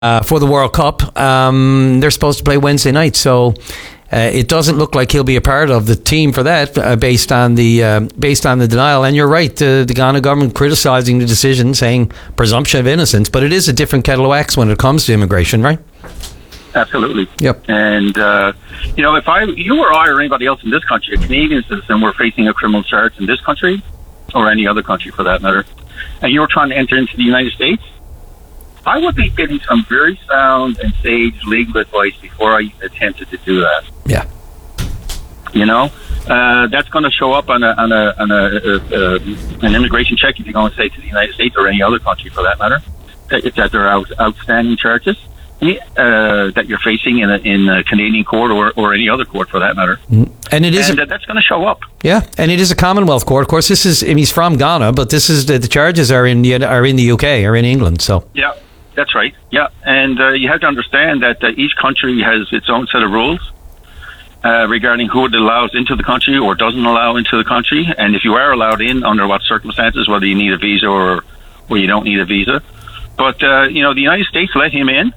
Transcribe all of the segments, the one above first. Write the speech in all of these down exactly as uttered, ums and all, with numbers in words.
uh, for the World Cup. Um, they're supposed to play Wednesday night, so uh, it doesn't look like he'll be a part of the team for that, uh, based on the uh, based on the denial. And you're right, the, the Ghana government criticising the decision, saying presumption of innocence, but it is a different kettle of wax when it comes to immigration, right? Absolutely. Yep. And uh, you know, if I, you or I, or anybody else in this country, a Canadian citizen, were facing a criminal charge in this country, or any other country for that matter, and you were trying to enter into the United States, I would be getting some very sound and sage legal advice before I attempted to do that. Yeah. You know, uh, that's going to show up on a on a on a, uh, uh, an immigration check if you're going to say to the United States or any other country for that matter, that, that there are out, outstanding charges uh, that you're facing in a, in a Canadian court or, or any other court for that matter. Mm. And it is, and a, uh, that's going to show up. Yeah, and it is a Commonwealth court. Of course, this is, I mean, he's from Ghana, but this is the, the charges are in the are in the U K, are in England. So yeah, that's right. Yeah, and uh, you have to understand that uh, each country has its own set of rules uh, regarding who it allows into the country or doesn't allow into the country, and if you are allowed in, under what circumstances, whether you need a visa or or you don't need a visa. But uh, you know, the United States let him in.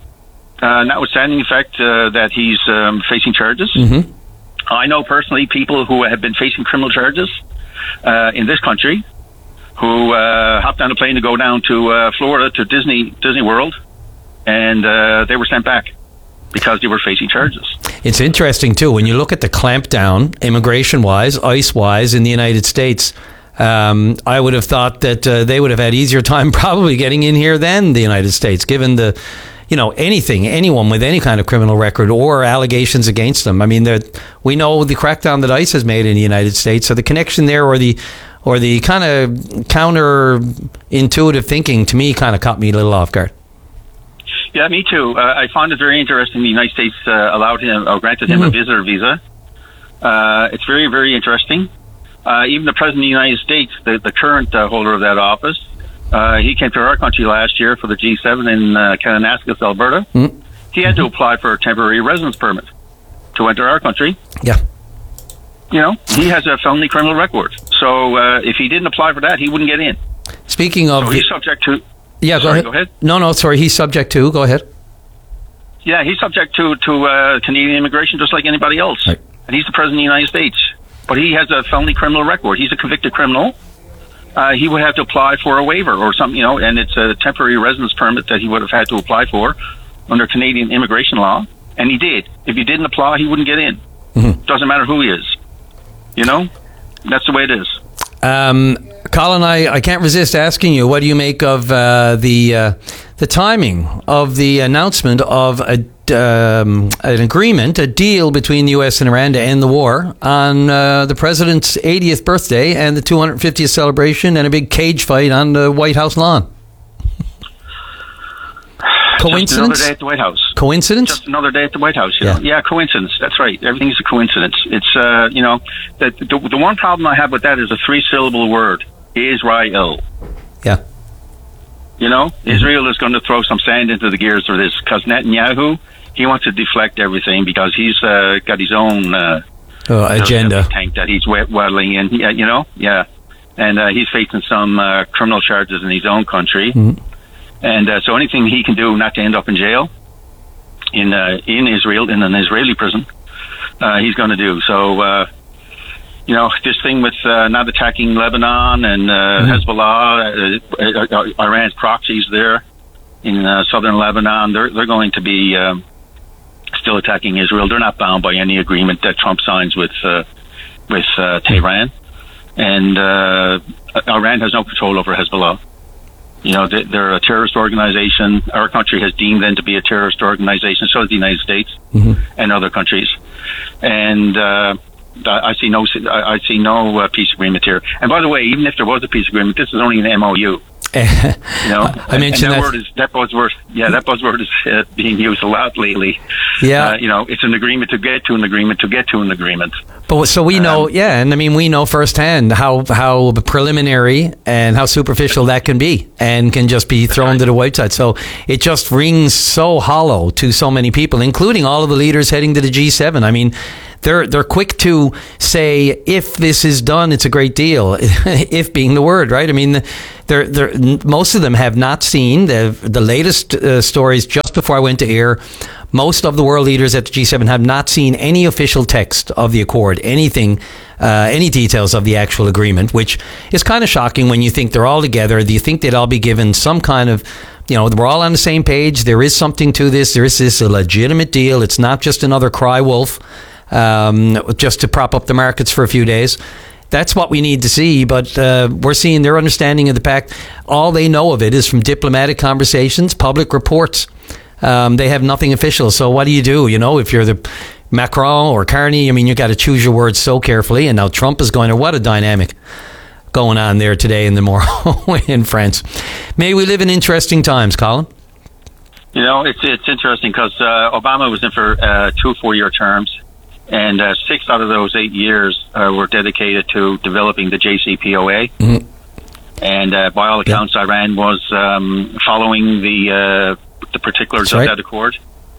Uh, notwithstanding the fact uh, that he's um, facing charges. Mm-hmm. I know personally people who have been facing criminal charges uh, in this country who uh, hopped on a plane to go down to uh, Florida to Disney Disney World, and uh, they were sent back because they were facing charges. It's interesting, too, when you look at the clampdown, immigration-wise, ICE-wise, in the United States. Um, I would have thought that uh, they would have had easier time probably getting in here than the United States, given the... You know, anything, anyone with any kind of criminal record or allegations against them. I mean, we know the crackdown that ICE has made in the United States. So the connection there, or the, or the kind of counter-intuitive thinking, to me, kind of caught me a little off guard. Yeah, me too. Uh, I found it very interesting. The United States uh, allowed him, or granted him, mm-hmm. a visitor visa. Uh, it's very, very interesting. Uh, even the President of the United States, the, the current uh, holder of that office. Uh, he came to our country last year for the G seven in uh, Kananaskis, Alberta. Mm-hmm. He had to apply for a temporary residence permit to enter our country. Yeah. You know, he has a felony criminal record. So uh, if he didn't apply for that, he wouldn't get in. Speaking of... So he's subject to... Yeah, go, sorry, ahead. go ahead. No, no, sorry, he's subject to... Go ahead. Yeah, he's subject to, to uh, Canadian immigration just like anybody else. Right. And he's the President of the United States. But he has a felony criminal record. He's a convicted criminal. Uh, he would have to apply for a waiver or something, you know, and it's a temporary residence permit that he would have had to apply for under Canadian immigration law, and he did. If he didn't apply, he wouldn't get in. Mm-hmm. Doesn't matter who he is. You know? That's the way it is. Um, Colin, I, I can't resist asking you, what do you make of uh, the uh, the timing of the announcement of a, um, an agreement, a deal between the U S and Iran to end the war on uh, the president's eightieth birthday and the two hundred fiftieth celebration and a big cage fight on the White House lawn? Coincidence? Just another day at the White House. Coincidence? Just another day at the White House. You yeah. know? Yeah, coincidence. That's right. Everything's a coincidence. It's, uh, you know, the, the, the one problem I have with that is a three-syllable word, Israel. Yeah. You know, mm-hmm. Israel is going to throw some sand into the gears for this because Netanyahu, he wants to deflect everything because he's uh, got his own uh, oh, agenda tank that he's waddling in. Yeah, you know, yeah, and uh, he's facing some uh, criminal charges in his own country, mm-hmm. and uh, so anything he can do not to end up in jail in uh, in Israel in an Israeli prison, uh, he's going to do. So. Uh, You know, this thing with uh, not attacking Lebanon and uh, mm-hmm. Hezbollah, uh, uh, Iran's proxies there in uh, southern Lebanon, they're they're going to be um, still attacking Israel. They're not bound by any agreement that Trump signs with uh, with uh, Tehran, and uh, Iran has no control over Hezbollah. You know, they're a terrorist organization. Our country has deemed them to be a terrorist organization. So does the United States mm-hmm. and other countries, and. Uh, I see no. I see no uh, peace agreement here. And by the way, even if there was a peace agreement, this is only an M O U. You know, I mentioned and that, that word is that buzzword. Yeah, that buzzword is uh, being used a lot lately. Yeah, uh, you know, it's an agreement to get to an agreement to get to an agreement. But so we know, um, yeah, and I mean, we know firsthand how how preliminary and how superficial that can be, and can just be thrown right. to the wayside. So it just rings so hollow to so many people, including all of the leaders heading to the G seven. I mean, they're they're quick to say if this is done, it's a great deal. If being the word, right? I mean, they're they're most of them have not seen the the latest uh, stories just before I went to air. Most of the world leaders at the G seven have not seen any official text of the accord, anything, uh, any details of the actual agreement, which is kind of shocking when you think they're all together. Do you think they'd all be given some kind of, you know, we're all on the same page. There is something to this. There is this a legitimate deal. It's not just another cry wolf um, just to prop up the markets for a few days. That's what we need to see, but uh, we're seeing their understanding of the pact. All they know of it is from diplomatic conversations, public reports. Um, they have nothing official. So what do you do? You know, if you're the Macron or Carney, I mean, you got to choose your words so carefully. And now Trump is going to, what a dynamic going on there today and tomorrow in France. May we live in interesting times, Colin. You know, it's it's interesting because uh, Obama was in for uh, two four-year terms, and uh, six out of those eight years uh, were dedicated to developing the J C P O A. Mm-hmm. And uh, by all accounts, yeah. Iran was um, following the... Uh, the particulars That's of right. that accord,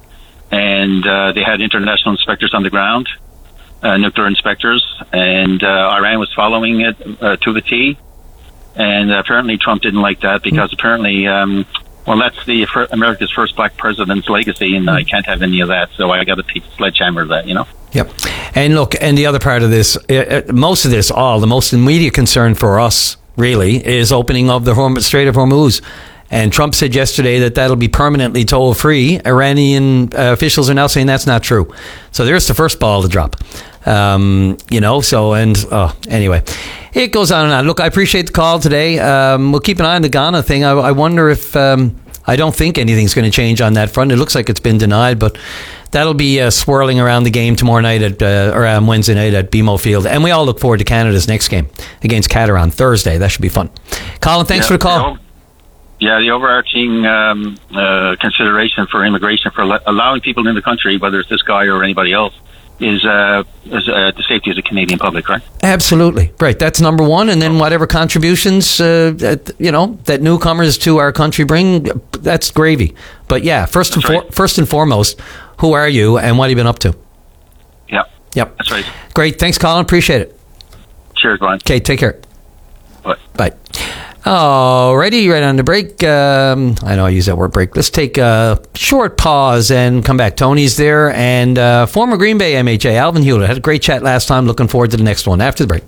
and uh, they had international inspectors on the ground, uh, nuclear inspectors, and uh, Iran was following it uh, to the T, and apparently Trump didn't like that because mm. apparently, um, well, that's the fir- America's first black president's legacy, and mm. I can't have any of that, so I got to sledgehammer that, you know? Yep. And look, and the other part of this, uh, most of this, all, the most immediate concern for us, really, is opening of the Horm- Strait of Hormuz. And Trump said yesterday that that'll be permanently toll-free. Iranian uh, officials are now saying that's not true. So there's the first ball to drop. Um, you know, so, and oh, anyway, it goes on and on. Look, I appreciate the call today. Um, we'll keep an eye on the Ghana thing. I, I wonder if, um, I don't think anything's going to change on that front. It looks like it's been denied, but that'll be uh, swirling around the game tomorrow night at, uh, or um, Wednesday night at B M O Field. And we all look forward to Canada's next game against Qatar on Thursday. That should be fun. Colin, thanks yeah, for the call. You know, Yeah, the overarching um, uh, consideration for immigration, for le- allowing people in the country, whether it's this guy or anybody else, is, uh, is uh, the safety of the Canadian public, right? Absolutely. Right. That's number one. And then whatever contributions, uh, that, you know, that newcomers to our country bring, that's gravy. But yeah, first and, for- right. first and foremost, who are you and what have you been up to? Yep. Yep. That's right. Great. Thanks, Colin. Appreciate it. Cheers, Brian. Okay, take care. Bye. Bye. Alrighty, right on the break. Um, I know I use that word break. Let's take a short pause and come back. Tony's there, and uh, former Green Bay M H A, Alvin Hewlett. Had a great chat last time. Looking forward to the next one after the break.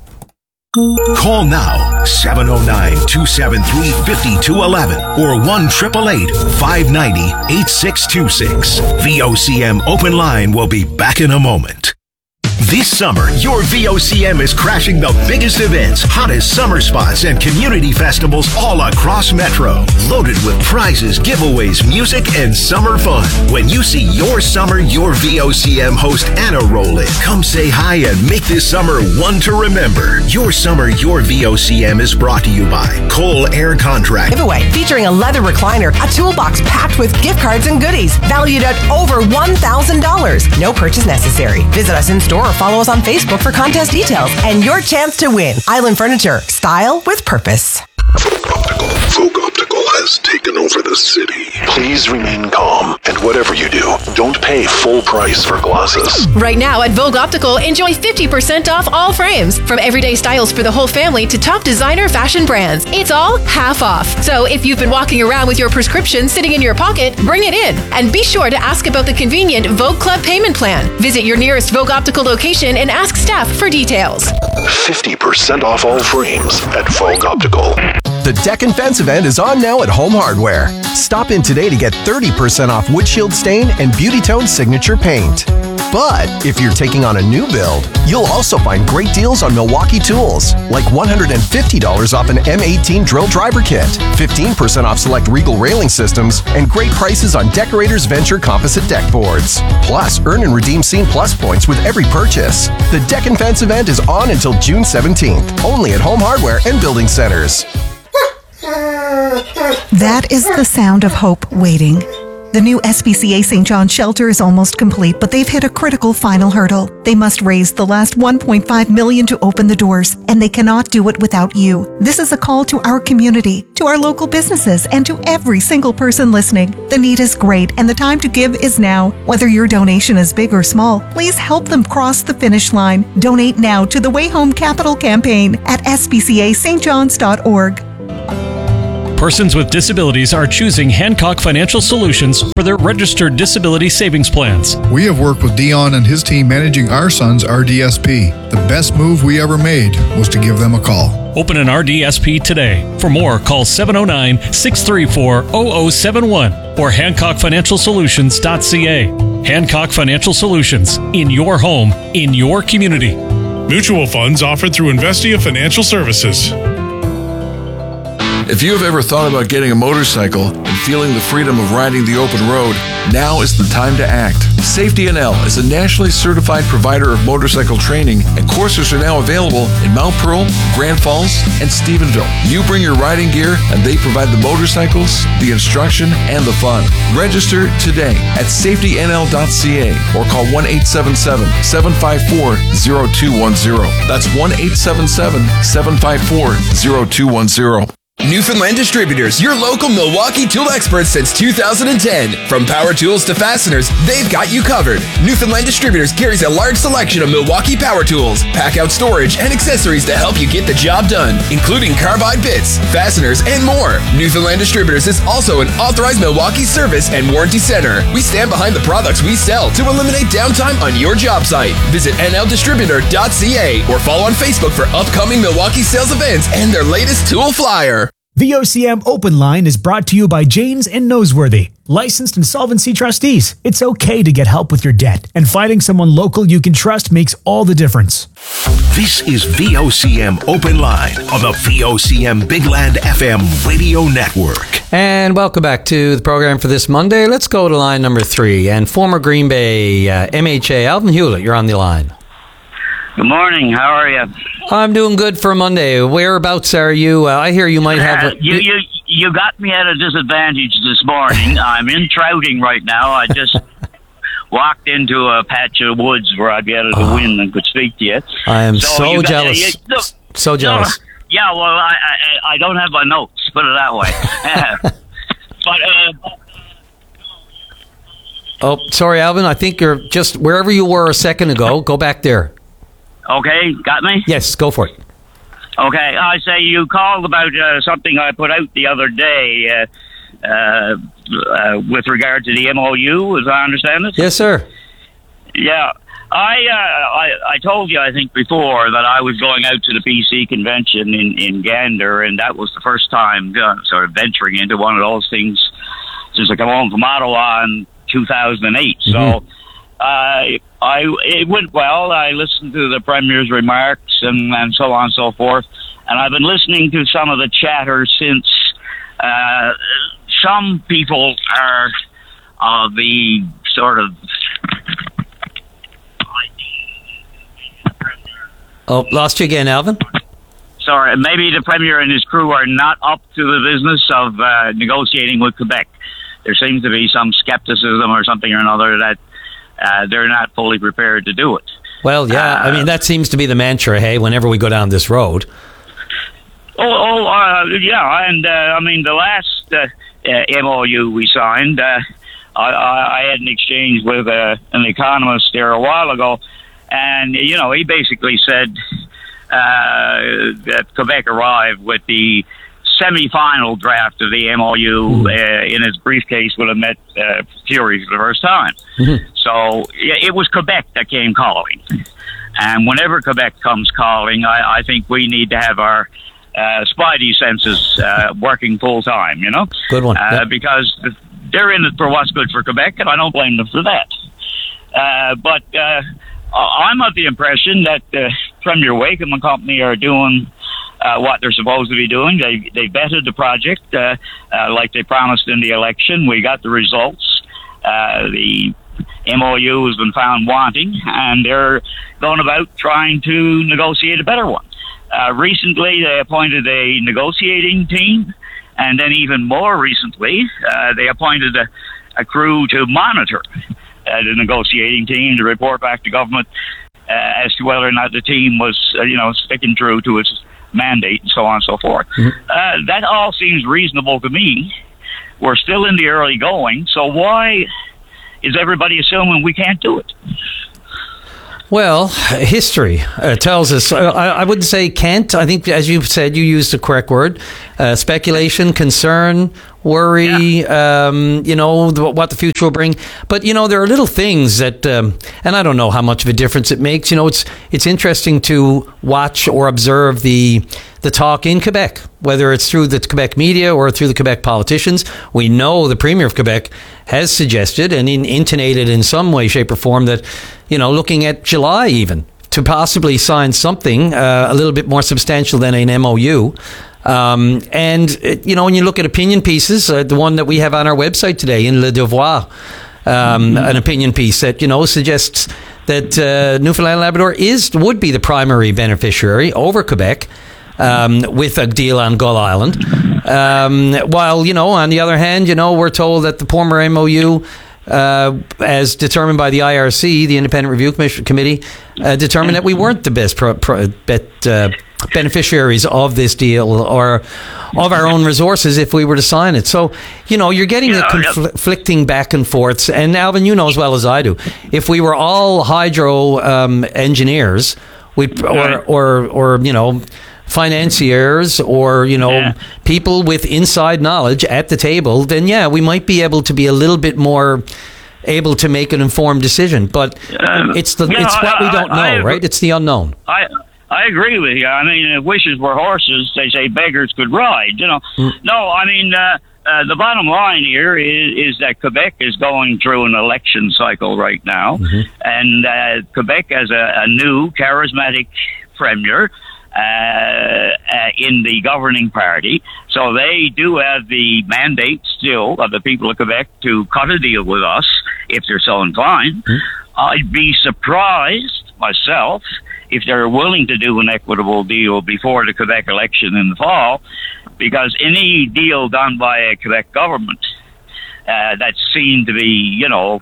Call now, seven oh nine, two seven three, five two one one or one eight eight eight, five nine zero, eight six two six. V O C M Open Line will be back in a moment. This summer, your V O C M is crashing the biggest events, hottest summer spots, and community festivals all across Metro. Loaded with prizes, giveaways, music, and summer fun. When you see your summer, your V O C M host Anna roll in. Come say hi and make this summer one to remember. Your summer, your V O C M is brought to you by Cole Air Contract. Giveaway featuring a leather recliner, a toolbox packed with gift cards and goodies, valued at over one thousand dollars. No purchase necessary. Visit us in store or follow us on Facebook for contest details and your chance to win. Island Furniture. Style with purpose. Optical. Vogue Optical has taken over the city. Please remain calm, and whatever you do, don't pay full price for glasses. Right now at Vogue Optical, enjoy fifty percent off all frames. From everyday styles for the whole family to top designer fashion brands. It's all half off. So if you've been walking around with your prescription sitting in your pocket, bring it in. And be sure to ask about the convenient Vogue Club payment plan. Visit your nearest Vogue Optical location and ask staff for details. fifty percent off all frames at Vogue Optical. The Deck and Fence event is on now at Home Hardware. Stop in today to get thirty percent off windshield stain and Beauty Tone signature paint. But if you're taking on a new build, you'll also find great deals on Milwaukee tools, like one hundred fifty dollars off an M eighteen drill driver kit, fifteen percent off select Regal railing systems, and great prices on Decorators Venture composite deck boards. Plus, earn and redeem Scene Plus points with every purchase. The Deck and Fence event is on until June seventeenth, only at Home Hardware and Building Centers. That is the sound of hope waiting. The new S P C A Saint John's shelter is almost complete, but they've hit a critical final hurdle. They must raise the last one point five million dollars to open the doors, and they cannot do it without you. This is a call to our community, to our local businesses, and to every single person listening. The need is great, and the time to give is now. Whether your donation is big or small, please help them cross the finish line. Donate now to the Way Home Capital campaign at s p c a st johns dot org. Persons with disabilities are choosing Hancock Financial Solutions for their registered disability savings plans. We have worked with Dion and his team managing our son's R D S P. The best move we ever made was to give them a call. Open an R D S P today. For more, call seven oh nine, six three four, zero zero seven one or hancock financial solutions dot c a. Hancock Financial Solutions. In your home, in your community. Mutual funds offered through Investia Financial Services. If you have ever thought about getting a motorcycle and feeling the freedom of riding the open road, now is the time to act. Safety N L is a nationally certified provider of motorcycle training, and courses are now available in Mount Pearl, Grand Falls, and Stephenville. You bring your riding gear, and they provide the motorcycles, the instruction, and the fun. Register today at safety n l dot c a or call one eight seven seven, seven five four, zero two one zero. That's one eight seven seven, seven five four, zero two one zero. Newfoundland Distributors, your local Milwaukee tool experts since two thousand ten. From power tools to fasteners, they've got you covered. Newfoundland Distributors carries a large selection of Milwaukee power tools, pack-out storage, and accessories to help you get the job done, including carbide bits, fasteners, and more. Newfoundland Distributors is also an authorized Milwaukee service and warranty center. We stand behind the products we sell to eliminate downtime on your job site. Visit n l distributor dot c a or follow on Facebook for upcoming Milwaukee sales events and their latest tool flyer. V O C M Open Line is brought to you by Janes and Noseworthy, licensed insolvency trustees. It's okay to get help with your debt, and finding someone local you can trust makes all the difference. This is V O C M Open Line on the V O C M Big Land F M radio network. And welcome back to the program for this Monday. Let's go to line number three. And former Green Bay uh, M H A, Alvin Hewlett, you're on the line. Good morning. How are you? I'm doing good for Monday. Whereabouts are you? Uh, I hear you might have... A, uh, you, you you got me at a disadvantage this morning. I'm in Trouting right now. I just walked into a patch of woods where I'd be able to oh. win and could speak to you. I am so, so you got, jealous. You, no, so jealous. No, yeah, well, I, I I don't have my notes, put it that way. but... Uh, oh, sorry, Alvin. I think you're just wherever you were a second ago. Go back there. Okay, got me? Yes, go for it. Okay, I say you called about uh, something I put out the other day uh, uh, uh, with regard to the M O U, as I understand it. Yes, sir. Yeah, I, uh, I I told you, I think, before that I was going out to the P C convention in, in Gander, and that was the first time uh, sort of venturing into one of those things since I come home from Ottawa in two thousand eight. Mm-hmm. So uh, I it went well. I listened to the Premier's remarks and, and so on and so forth, and I've been listening to some of the chatter since. Uh, some people are of uh, the sort of... Oh, lost you again, Alvin. Sorry, maybe the Premier and his crew are not up to the business of uh, negotiating with Quebec. There seems to be some skepticism or something or another that uh, they're not fully prepared to do it. Well, yeah, uh, I mean, that seems to be the mantra, hey, whenever we go down this road. Oh, oh uh, yeah, and uh, I mean, the last uh, uh, M O U we signed, uh, I, I had an exchange with uh, an economist there a while ago, and, you know, he basically said uh, that Quebec arrived with the semi-final draft of the M O U mm-hmm. uh, in his briefcase would have met uh, Fury for the first time. Mm-hmm. So yeah, it was Quebec that came calling. And whenever Quebec comes calling, I, I think we need to have our uh, spidey senses uh, working full-time, you know? Good one. Uh, yep. Because they're in it for what's good for Quebec, and I don't blame them for that. Uh, but... Uh, I'm of the impression that uh, Premier Wakeham and company are doing uh, what they're supposed to be doing. They they vetted the project uh, uh, like they promised in the election. We got the results. Uh, the M O U has been found wanting, and they're going about trying to negotiate a better one. Uh, recently, they appointed a negotiating team, and then even more recently, uh, they appointed a a crew to monitor uh, the negotiating team, to report back to government uh, as to whether or not the team was, uh, you know, sticking true to its mandate and so on and so forth. Mm-hmm. Uh, that all seems reasonable to me. We're still in the early going, so why is everybody assuming we can't do it? Well, history uh, tells us, uh, I, I wouldn't say can't. I think, as you've said, you used the correct word. Uh, speculation, concern, worry, yeah. um, you know, the, what the future will bring. But, you know, there are little things that, um, and I don't know how much of a difference it makes. You know, it's it's interesting to watch or observe the the talk in Quebec, whether it's through the Quebec media or through the Quebec politicians. We know the Premier of Quebec has suggested and in, intonated in some way, shape or form that, you know, looking at July even, to possibly sign something uh, a little bit more substantial than an M O U. Um, and, it, you know, when you look at opinion pieces, uh, the one that we have on our website today in Le Devoir, um, an opinion piece that, you know, suggests that uh, Newfoundland and Labrador is would be the primary beneficiary over Quebec. Um, with a deal on Gull Island. Um, while, you know, on the other hand, you know, we're told that the former M O U, uh, as determined by the I R C, the Independent Review Commission Committee, uh, determined that we weren't the best pro, pro, bet, uh, beneficiaries of this deal or of our own resources if we were to sign it. So, you know, you're getting yeah, the conflicting yep. back and forths. And Alvin, you know as well as I do, if we were all hydro um, engineers, we or, or, or, you know, financiers or, you know, yeah. people with inside knowledge at the table, then yeah, we might be able to be a little bit more able to make an informed decision. But um, it's the it's know, what I, we don't I, know, I, right? It's the unknown. I I agree with you. I mean, if wishes were horses, they say beggars could ride. You know, mm. no, I mean. Uh, Uh, the bottom line here is, is that Quebec is going through an election cycle right now, mm-hmm. and uh, Quebec has a, a new charismatic premier uh, uh, in the governing party. So they do have the mandate still of the people of Quebec to cut a deal with us if they're so inclined. Mm-hmm. I'd be surprised myself if they're willing to do an equitable deal before the Quebec election in the fall, because any deal done by a Quebec government uh, that's seen to be, you know,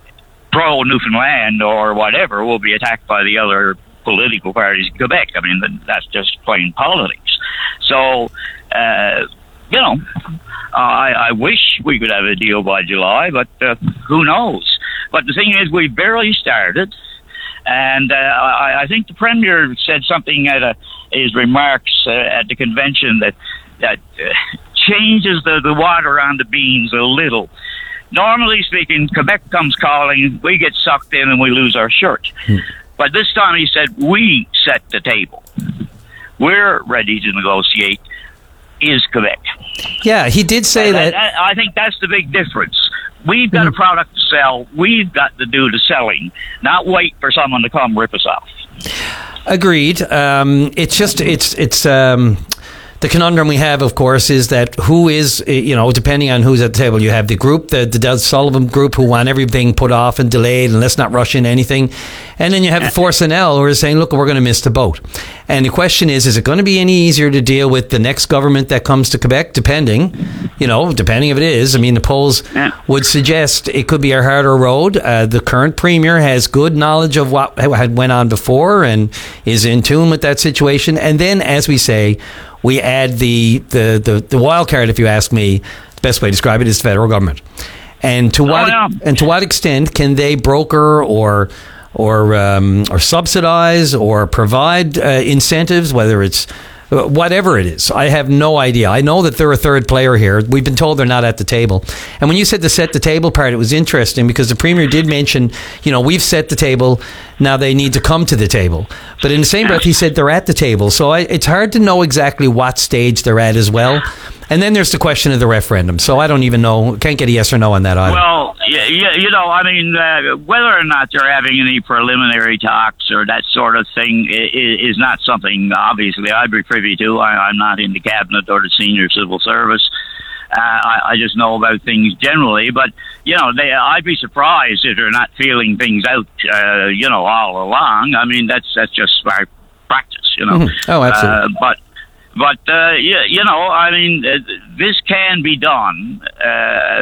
pro-Newfoundland or whatever will be attacked by the other political parties in Quebec. I mean, that's just plain politics. So, uh, you know, I, I wish we could have a deal by July, but uh, who knows? But the thing is, we barely started. And uh, I, I think the Premier said something at a, his remarks uh, at the convention that that uh, changes the, the water on the beans a little. Normally speaking, Quebec comes calling, we get sucked in and we lose our shirt. Hmm. But this time he said, we set the table. We're ready to negotiate. Is Quebec. Yeah, he did say that, that. I think that's the big difference. We've got mm-hmm. a product to sell. We've got to do the selling, not wait for someone to come rip us off. Agreed. Um, it's just, it's, it's, um, the conundrum we have, of course, is that who is, you know, depending on who's at the table, you have the group, the, the Doug Sullivan group, who want everything put off and delayed and let's not rush into anything. And then you have the Force N L who are saying, look, we're going to miss the boat. And the question is, is it going to be any easier to deal with the next government that comes to Quebec, depending, you know, depending if it is. I mean, the polls yeah. would suggest it could be a harder road. Uh, the current premier has good knowledge of what had went on before and is in tune with that situation. And then, as we say, we add the, the, the, the wild card, if you ask me. The best way to describe it is the federal government. And to what oh, yeah. and to what extent can they broker or or um, or subsidize or provide uh, incentives, whether it's whatever it is? I have no idea. I know that they're a third player here. We've been told they're not at the table. And when you said the set the table part, it was interesting because the Premier did mention, you know, we've set the table. Now they need to come to the table. But in the same breath, he said they're at the table. So I, it's hard to know exactly what stage they're at as well. And then there's the question of the referendum. So I don't even know. Can't get a yes or no on that either. Well, yeah, you know, I mean, uh, whether or not they're having any preliminary talks or that sort of thing is, is not something, obviously, I'd be privy to. I, I'm not in the cabinet or the senior civil service. Uh, I, I just know about things generally. But, you know, they, I'd be surprised if they're not feeling things out, uh, you know, all along. I mean, that's that's just smart practice, you know. Mm-hmm. Oh, absolutely. Uh, but... But, uh, you, you know, I mean, uh, this can be done uh,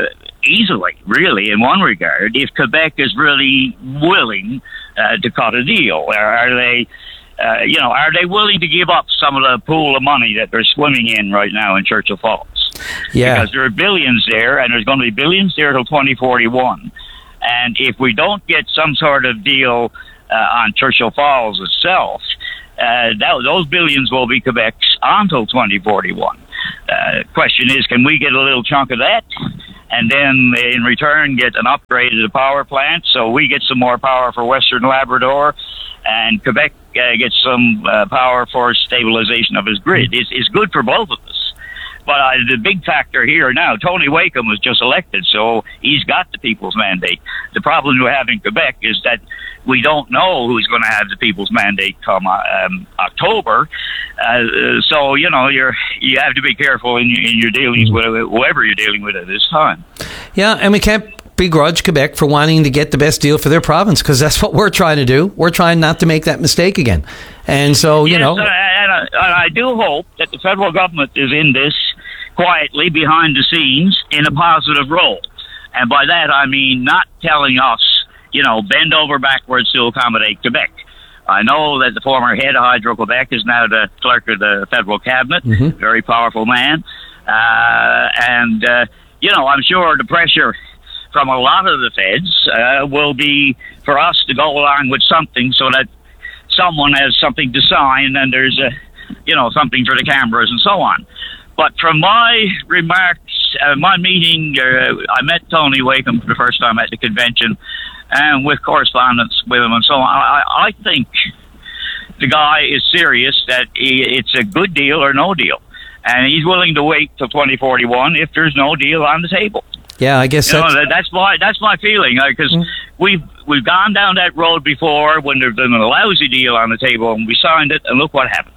easily, really, in one regard, if Quebec is really willing uh, to cut a deal. Are, are they, uh, you know, are they willing to give up some of the pool of money that they're swimming in right now in Churchill Falls? Yeah. Because there are billions there, and there's going to be billions there till twenty forty-one. And if we don't get some sort of deal uh, on Churchill Falls itself, uh, that, those billions will be Quebec's until twenty forty-one. Uh, question is, can we get a little chunk of that, and then in return get an upgrade to the power plant, so we get some more power for Western Labrador, and Quebec uh, gets some uh, power for stabilization of its grid. It's, it's good for both of us. But uh, the big factor here now, Tony Wakeham was just elected, so he's got the people's mandate. The problem we have in Quebec is that we don't know who's going to have the people's mandate come um, October. Uh, so, you know, you're you have to be careful in, in your dealings with whoever you're dealing with at this time. Yeah, and we can't begrudge Quebec for wanting to get the best deal for their province, because that's what we're trying to do. We're trying not to make that mistake again. And so, you yes, know... And I, and I do hope that the federal government is in this quietly behind the scenes in a positive role. And by that I mean not telling us, you know, bend over backwards to accommodate Quebec. I know that the former head of Hydro-Quebec is now the clerk of the federal cabinet, mm-hmm. very powerful man. Uh, and, uh, you know, I'm sure the pressure from a lot of the feds uh, will be for us to go along with something so that someone has something to sign and there's, a, you know, something for the cameras and so on. But from my remarks, uh, my meeting, uh, I met Tony Wakeham for the first time at the convention, and with correspondence with him and so on. I, I think the guy is serious that he, it's a good deal or no deal. And he's willing to wait till twenty forty-one if there's no deal on the table. Yeah, I guess you that's... know, that, that's my that's my feeling, because uh, mm. we've we've gone down that road before when there's been a lousy deal on the table, and we signed it, and look what happened.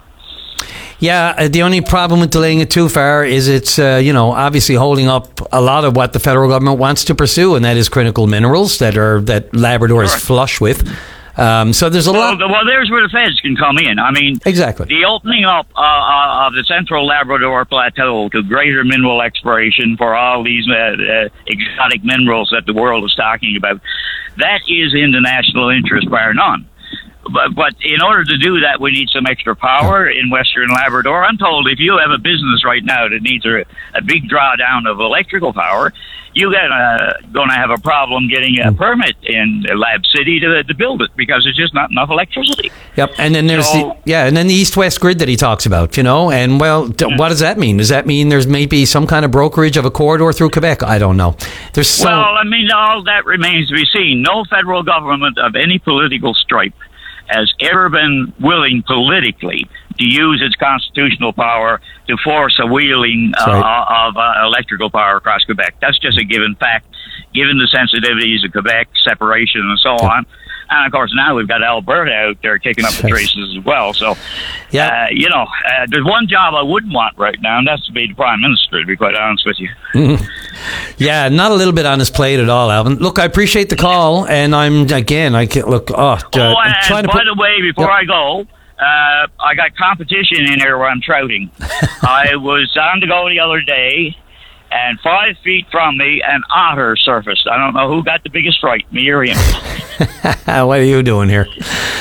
Yeah, uh, the only problem with delaying it too far is it's, uh, you know, obviously holding up a lot of what the federal government wants to pursue, and that is critical minerals that are that Labrador sure. is flush with. Um, so there's a well, lot... Well, there's where the feds can come in. I mean... Exactly. The opening up uh, uh, of the central Labrador Plateau to greater mineral exploration for all these uh, uh, exotic minerals that the world is talking about, that is in the national interest, bar none. But, but in order to do that, we need some extra power in Western Labrador. I'm told if you have a business right now that needs a, a big drawdown of electrical power, you're gonna going to have a problem getting a permit in Lab City to, to build it, because there's just not enough electricity. Yep, and then there's so, the, yeah, and then the east-west grid that he talks about, you know, and well, d- yeah. what does that mean? Does that mean there's maybe some kind of brokerage of a corridor through Quebec? I don't know. There's so well, I mean, all that remains to be seen. No federal government of any political stripe has ever been willing politically to use its constitutional power to force a wheeling uh, right. of uh, electrical power across Quebec. That's just a given fact, given the sensitivities of Quebec, separation, and so yeah. on. And, of course, now we've got Alberta out there kicking up the traces as well. So, yeah. uh, you know, uh, there's one job I wouldn't want right now, and that's to be the Prime Minister, to be quite honest with you. Mm-hmm. Yeah, not a little bit on his plate at all, Alvin. Look, I appreciate the call, and I'm, again, I can't look, oh, uh, oh I'm and trying to by put, the way, before yep. I go, uh, I got competition in here where I'm trouting. I was on the go the other day, and five feet from me, an otter surfaced. I don't know who got the biggest fright, me or him. What are you doing here?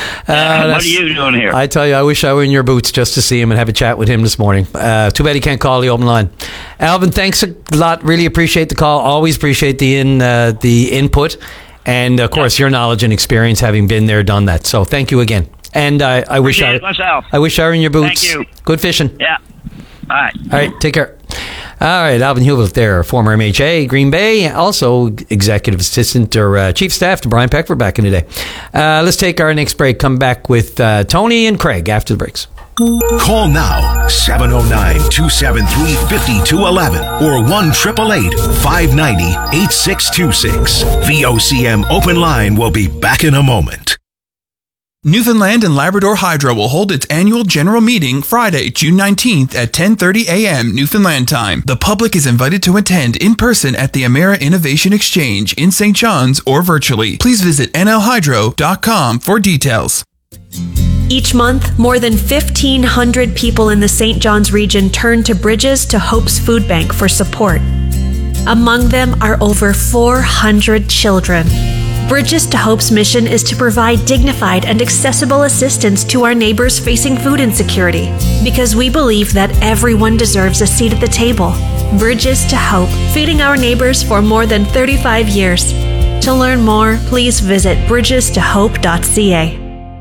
Uh, what are you doing here? I tell you, I wish I were in your boots just to see him and have a chat with him this morning. Uh, too bad he can't call the open line. Alvin, thanks a lot. Really appreciate the call. Always appreciate the in uh, the input, and of course your knowledge and experience, having been there, done that. So thank you again. And I, I wish I, myself. I wish I were in your boots. Thank you. Good fishing. Yeah. All right. All right. Take care. All right, Alvin Hewlett there, former M H A, Green Bay, also executive assistant or uh, chief staff to Brian Peckford back in the day. Uh, let's take our next break. Come back with uh, Tony and Craig after the breaks. Call now, seven oh nine, two seven three, five two one one or one eight eight eight, five nine zero, eight six two six. V O C M Open Line will be back in a moment. Newfoundland and Labrador Hydro will hold its annual general meeting Friday, June nineteenth at ten thirty a.m. Newfoundland time. The public is invited to attend in person at the Emera Innovation Exchange in Saint John's or virtually. Please visit N L hydro dot com for details. Each month, more than fifteen hundred people in the Saint John's region turn to Bridges to Hope's Food Bank for support. Among them are over four hundred children. Bridges to Hope's mission is to provide dignified and accessible assistance to our neighbors facing food insecurity, because we believe that everyone deserves a seat at the table. Bridges to Hope, feeding our neighbors for more than thirty-five years. To learn more, please visit bridges to hope dot c a.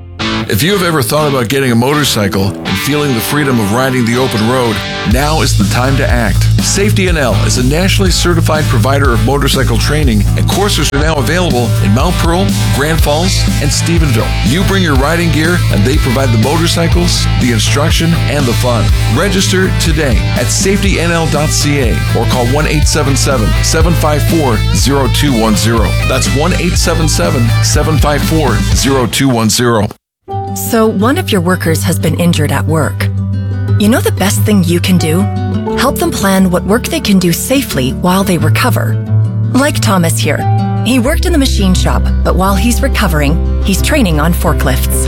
If you have ever thought about getting a motorcycle and feeling the freedom of riding the open road, now is the time to act. Safety N L is a nationally certified provider of motorcycle training, and courses are now available in Mount Pearl, Grand Falls, and Stephenville. You bring your riding gear, and they provide the motorcycles, the instruction, and the fun. Register today at safety n l dot c a or call one eight seven seven, seven five four, zero two one zero. That's one eight seven seven, seven five four, zero two one zero. So one of your workers has been injured at work. You know the best thing you can do? Help them plan what work they can do safely while they recover. Like Thomas here. He worked in the machine shop, but while he's recovering, he's training on forklifts.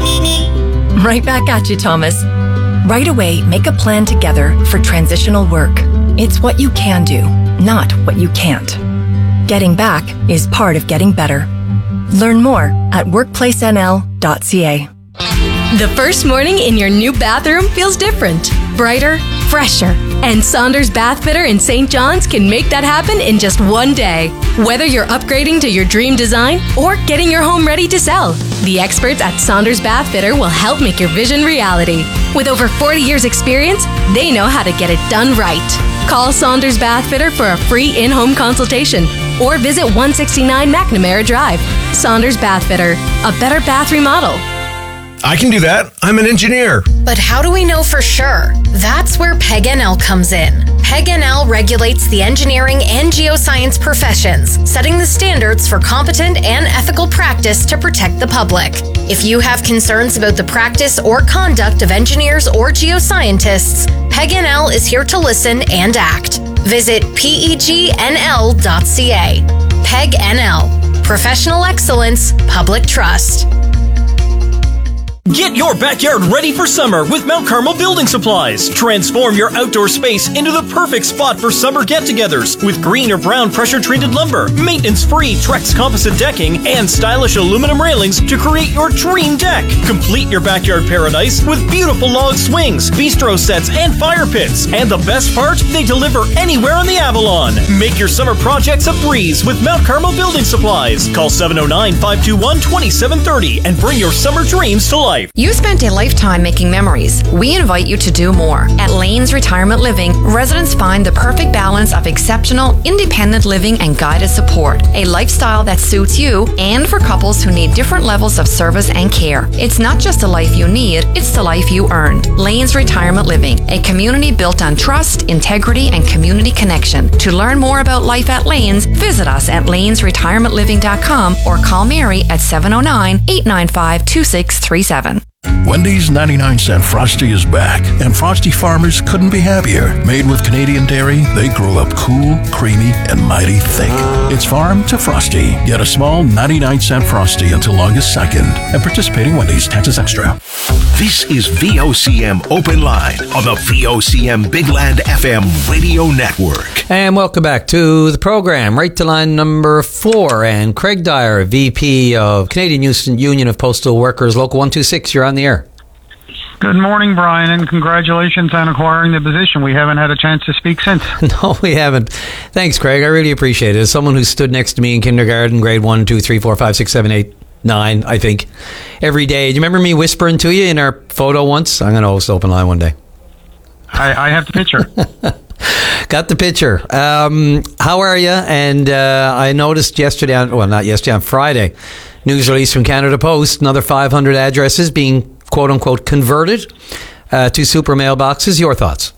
Right back at you, Thomas. Right away, make a plan together for transitional work. It's what you can do, not what you can't. Getting back is part of getting better. Learn more at workplace n l dot c a. The first morning in your new bathroom feels different, brighter, fresher. And Saunders Bath Fitter in Saint John's can make that happen in just one day. Whether you're upgrading to your dream design or getting your home ready to sell, the experts at Saunders Bath Fitter will help make your vision reality. With over forty years experience, they know how to get it done right. Call Saunders Bath Fitter for a free in-home consultation or visit one sixty-nine McNamara Drive. Saunders Bath Fitter, a better bath remodel. I can do that. I'm an engineer. But how do we know for sure? That's where P E G N L comes in. P E G N L regulates the engineering and geoscience professions, setting the standards for competent and ethical practice to protect the public. If you have concerns about the practice or conduct of engineers or geoscientists, P E G N L is here to listen and act. Visit P E G N L dot C A. P E G N L. Professional excellence, public trust. Get your backyard ready for summer with Mount Carmel Building Supplies. Transform your outdoor space into the perfect spot for summer get-togethers with green or brown pressure-treated lumber, maintenance-free Trex composite decking, and stylish aluminum railings to create your dream deck. Complete your backyard paradise with beautiful log swings, bistro sets, and fire pits. And the best part, they deliver anywhere on the Avalon. Make your summer projects a breeze with Mount Carmel Building Supplies. Call seven oh nine, five two one, two seven three oh and bring your summer dreams to life. You spent a lifetime making memories. We invite you to do more. At Lane's Retirement Living, residents find the perfect balance of exceptional, independent living and guided support. A lifestyle that suits you and for couples who need different levels of service and care. It's not just the life you need, it's the life you earned. Lane's Retirement Living, a community built on trust, integrity, and community connection. To learn more about life at Lane's, visit us at lanes retirement living dot com or call Mary at seven oh nine, eight nine five, two six three seven. Wendy's ninety-nine cent Frosty is back, and Frosty farmers couldn't be happier. Made with Canadian dairy, they grow up cool, creamy, and mighty thick. It's farm to Frosty. Get a small ninety-nine cent Frosty until August second at participating Wendy's. Taxes extra. This is V O C M Open Line on the V O C M Big Land F M radio network. And welcome back to the program. Right to line number four. And Craig Dyer, V P of Canadian Union of Postal Workers, Local one two six. You're on the air. Good morning, Brian, and congratulations on acquiring the position. We haven't had a chance to speak since. No, we haven't. Thanks, Craig. I really appreciate it. As someone who stood next to me in kindergarten, grade one, two, three, four, five, six, seven, eight, nine, I think, every day. Do you remember me whispering to you in our photo once? I'm going to host Open Line one day. I, I have the picture. Got the picture. Um, how are you? And uh, I noticed yesterday, on, well, not yesterday, on Friday, news release from Canada Post, another five hundred addresses being quote-unquote converted uh, to super mailboxes. Your thoughts?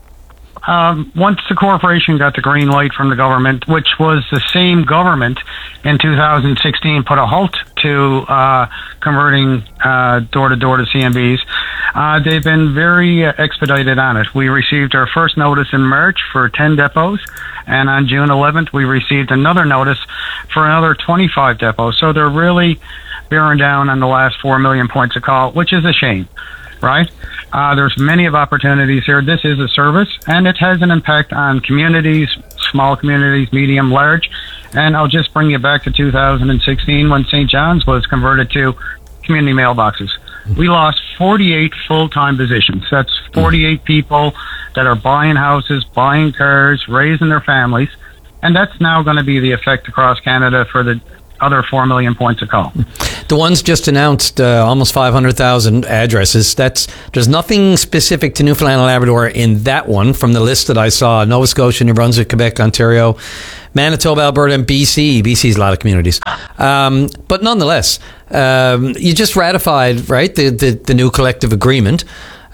Um, once the corporation got the green light from the government, which was the same government in two thousand sixteen, put a halt to uh, converting uh, door-to-door to C M Bs, uh, they've been very uh, expedited on it. We received our first notice in March for ten depots, and on June eleventh, we received another notice for another twenty-five depots. So they're really bearing down on the last four million points of call, which is a shame. right? Uh, there's many of opportunities here. This is a service, and it has an impact on communities, small communities, medium, large. And I'll just bring you back to two thousand sixteen when Saint John's was converted to community mailboxes. We lost forty-eight full-time positions. That's forty-eight people that are buying houses, buying cars, raising their families. And that's now going to be the effect across Canada for the other four million points of call. The ones just announced, uh, almost five hundred thousand addresses. That's There's nothing specific to Newfoundland and Labrador in that one from the list that I saw. Nova Scotia, New Brunswick, Quebec, Ontario, Manitoba, Alberta, and B C. B C's a lot of communities. Um, but nonetheless, um, you just ratified, right, the, the, the new collective agreement.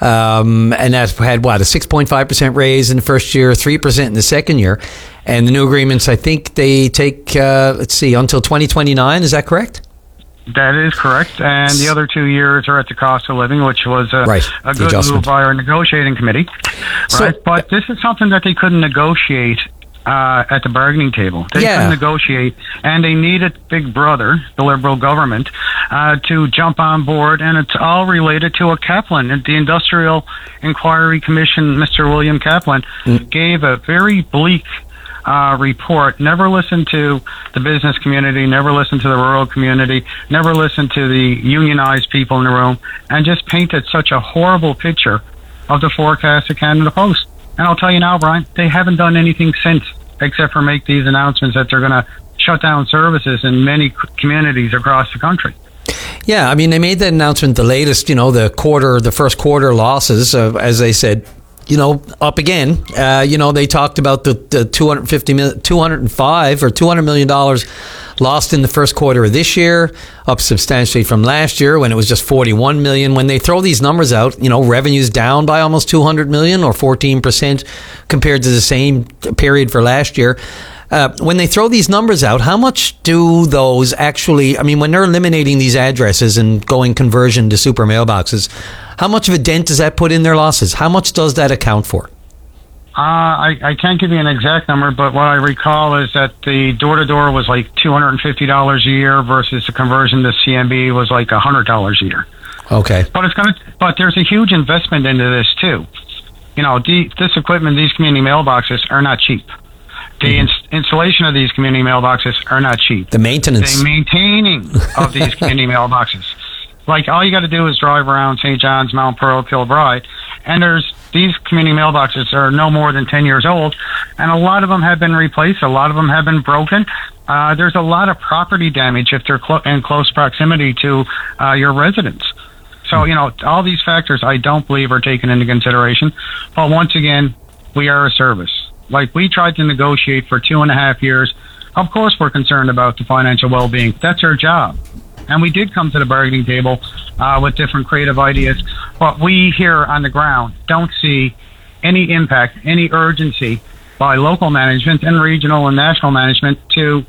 Um, and that had, what, a six point five percent raise in the first year, three percent in the second year. And the new agreements, I think they take, uh, let's see, until twenty twenty-nine. Is that correct? That is correct. And the other two years are at the cost of living, which was a, right. a good move by our negotiating committee. So, right? But this is something that they couldn't negotiate uh, at the bargaining table. They yeah. couldn't negotiate, and they needed Big Brother, the Liberal government, uh, to jump on board, and it's all related to a Kaplan. The Industrial Inquiry Commission, Mister William Kaplan, mm. gave a very bleak Uh, report. Never listened to the business community, never listened to the rural community, never listened to the unionized people in the room, and just painted such a horrible picture of the forecast of Canada Post. And I'll tell you now, Brian, they haven't done anything since, except for make these announcements that they're going to shut down services in many communities across the country. Yeah, I mean, they made that announcement, the latest, you know, the quarter, the first quarter losses, uh, as they said, you know, up again. Uh, you know, they talked about the, the two hundred fifty million, two hundred five or two hundred million dollars lost in the first quarter of this year, up substantially from last year when it was just forty-one million. When they throw these numbers out, you know, revenue's down by almost two hundred million or fourteen percent compared to the same period for last year. Uh, when they throw these numbers out, how much do those actually, I mean, when they're eliminating these addresses and going conversion to super mailboxes, how much of a dent does that put in their losses? How much does that account for? Uh, I, I can't give you an exact number, but what I recall is that the door-to-door was like two hundred fifty dollars a year versus the conversion to C M B was like one hundred dollars a year. Okay. But it's going to, but there's a huge investment into this too. You know, the, this equipment, these community mailboxes are not cheap. The mm-hmm. ins- installation of these community mailboxes are not cheap. The maintenance. The maintaining of these community mailboxes. Like, all you got to do is drive around Saint John's, Mount Pearl, Kilbride, and there's these community mailboxes are no more than ten years old, and a lot of them have been replaced. A lot of them have been broken. Uh, there's a lot of property damage if they're clo- in close proximity to uh, your residence. So, you know, all these factors I don't believe are taken into consideration. But once again, we are a service. Like, we tried to negotiate for two and a half years. Of course we're concerned about the financial well-being. That's our job. And we did come to the bargaining table uh, with different creative ideas. But we here on the ground don't see any impact, any urgency by local management and regional and national management to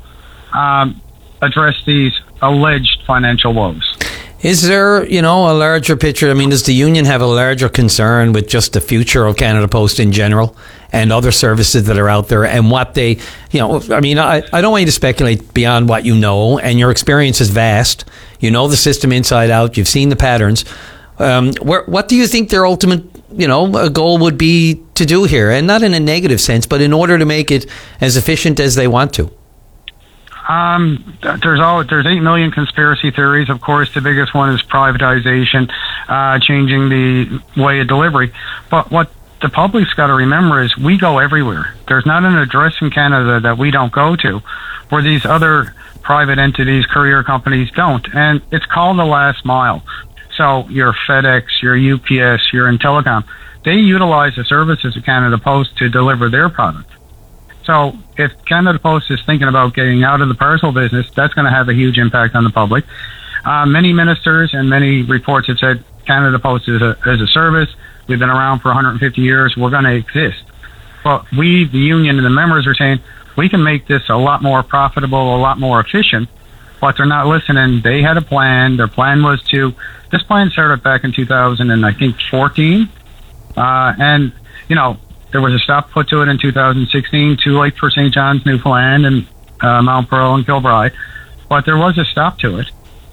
um, address these alleged financial woes. Is there, you know, a larger picture? I mean, does the union have a larger concern with just the future of Canada Post in general and other services that are out there and what they, you know, I mean, I, I don't want you to speculate beyond what you know, and your experience is vast. You know the system inside out. You've seen the patterns. Um, where, what do you think their ultimate, you know, goal would be to do here? And not in a negative sense, but in order to make it as efficient as they want to. Um, there's all there's eight million conspiracy theories. Of course, the biggest one is privatization, uh, changing the way of delivery. But what the public's got to remember is we go everywhere. There's not an address in Canada that we don't go to, where these other private entities, courier companies don't. And it's called the last mile. So your FedEx, your U P S, your Intellicom, they utilize the services of Canada Post to deliver their product. So if Canada Post is thinking about getting out of the parcel business, that's going to have a huge impact on the public. Uh, many ministers and many reports have said Canada Post is a, is a service. We've been around for one hundred fifty years. We're going to exist. But we, the union and the members, are saying we can make this a lot more profitable, a lot more efficient. But they're not listening. They had a plan. Their plan was to, this plan started back in two thousand and I think fourteen. Uh, and, you know, there was a stop put to it in two thousand sixteen, too late for Saint John's, Newfoundland, and uh, Mount Pearl and Kilbride. But there was a stop to it.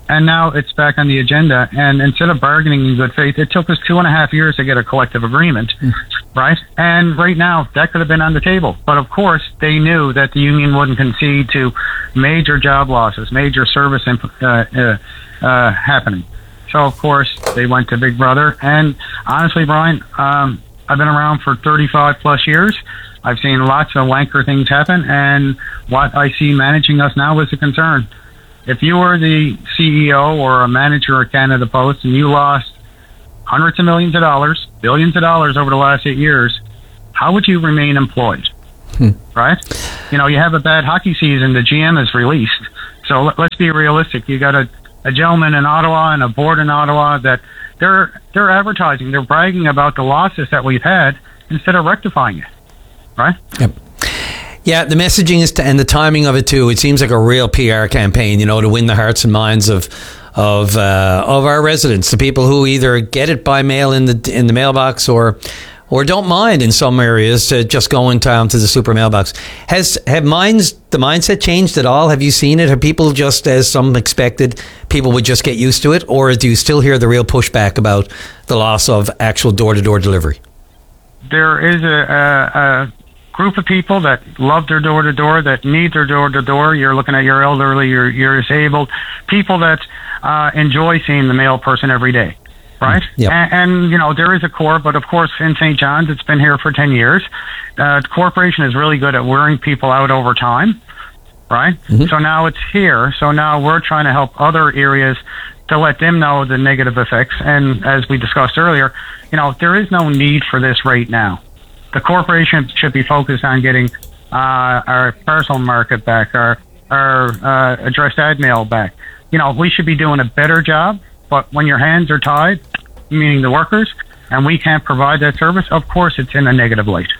And now it's back on the agenda. And instead of bargaining in good faith, it took us two and a half years to get a collective agreement, mm. right? And right now, that could have been on the table. But of course, they knew that the union wouldn't concede to major job losses, major service imp- uh, uh, uh, happening. So, of course, they went to Big Brother. And honestly, Brian, um, I've been around for thirty-five plus years. I've seen lots of wanker things happen. And what I see managing us now is a concern. If you were the C E O or a manager at Canada Post and you lost hundreds of millions of dollars, billions of dollars over the last eight years, how would you remain employed? Hmm. Right? You know, you have a bad hockey season, the G M is released. So let, let's be realistic. You got a, a gentleman in Ottawa and a board in Ottawa that they're they're advertising, they're bragging about the losses that we've had instead of rectifying it. Right? Yep. Yeah, the messaging is to, and the timing of it too. It seems like a real P R campaign, you know, to win the hearts and minds of of uh, of our residents, the people who either get it by mail in the in the mailbox or or don't mind in some areas to just go in town to the super mailbox. Has have minds the mindset changed at all? Have you seen it? Have people just, as some expected, people would just get used to it, or do you still hear the real pushback about the loss of actual door to door delivery? There is a. a, a group of people that love their door-to-door, that need their door-to-door. You're looking at your elderly, you're, you're disabled, people that uh, enjoy seeing the mail person every day, right? Yep. And, and, you know, there is a core, but of course in Saint John's, it's been here for ten years. Uh, the corporation is really good at wearing people out over time, right? Mm-hmm. So now it's here. So now we're trying to help other areas to let them know the negative effects. And as we discussed earlier, you know, there is no need for this right now. The corporation should be focused on getting uh, our parcel market back, our our uh, addressed ad mail back. You know, we should be doing a better job, but when your hands are tied, meaning the workers, and we can't provide that service, of course it's in a negative light.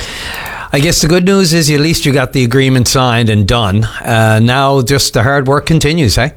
I guess the good news is at least you got the agreement signed and done. Uh, now just the hard work continues, eh?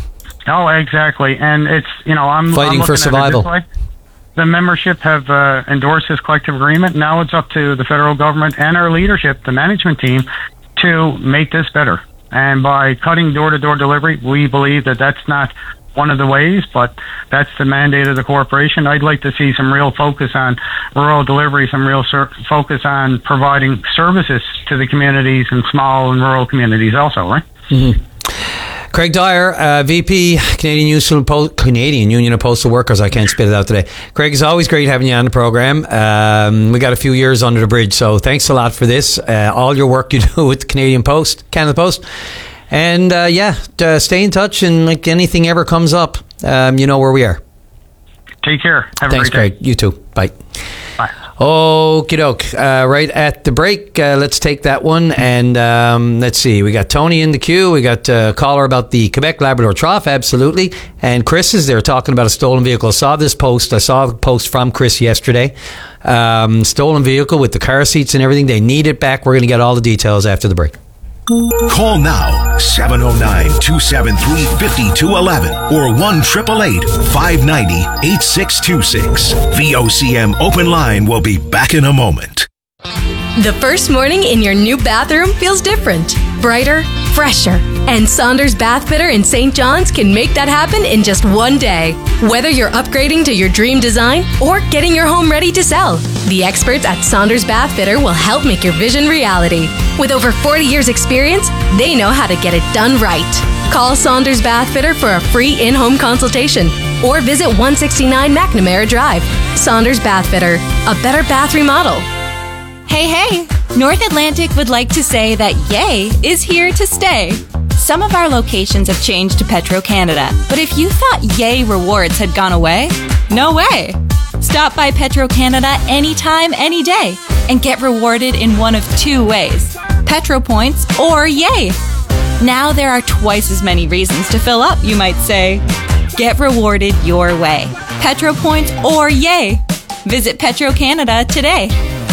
Oh, exactly. And it's, you know, I'm fighting I'm for survival. The membership have uh, endorsed this collective agreement. Now it's up to the federal government and our leadership, the management team, to make this better. And by cutting door-to-door delivery, we believe that that's not one of the ways, but that's the mandate of the corporation. I'd like to see some real focus on rural delivery, some real ser- focus on providing services to the communities and small and rural communities also, right? Mm-hmm. Craig Dyer, uh, V P, Canadian Union, po- Canadian Union of Postal Workers. I can't spit it out today. Craig, it's always great having you on the program. Um, we got a few years under the bridge, so thanks a lot for this. Uh, all your work you do with the Canadian Post, Canada Post. And uh, yeah, uh, stay in touch, and like anything ever comes up, um, you know where we are. Take care. Have Thanks, a great day. Craig. You too. Bye. Bye. Okie doke. Uh, right at the break, uh, let's take that one. And um, let's see. We got Tony in the queue. We got a caller about the Quebec Labrador Trough. Absolutely. And Chris is there talking about a stolen vehicle. I saw this post. I saw the post from Chris yesterday. Um, stolen vehicle with the car seats and everything. They need it back. We're going to get all the details after the break. Call now, seven oh nine, two seven three, five two one one or one eight eight eight, five nine zero, eight six two six. V O C M Open Line will be back in a moment. The first morning in your new bathroom feels different, brighter, fresher. And Saunders Bath Fitter in Saint John's can make that happen in just one day. Whether you're upgrading to your dream design or getting your home ready to sell, the experts at Saunders Bath Fitter will help make your vision reality. With over forty years experience, they know how to get it done right. Call Saunders Bath Fitter for a free in-home consultation or visit one sixty-nine McNamara Drive. Saunders Bath Fitter, a better bath remodel. Hey, hey! North Atlantic would like to say that Yay is here to stay. Some of our locations have changed to Petro-Canada, but if you thought Yay rewards had gone away, no way! Stop by Petro-Canada anytime, any day, and get rewarded in one of two ways, Petro Points or Yay. Now there are twice as many reasons to fill up, you might say. Get rewarded your way, Petro Points or Yay. Visit Petro-Canada today.